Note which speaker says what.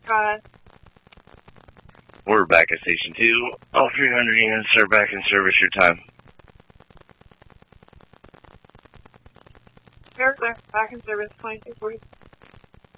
Speaker 1: 5.
Speaker 2: We're back at Station 2. All 300 units are back in service your time.
Speaker 1: Clear, clear. Back in service, 2240.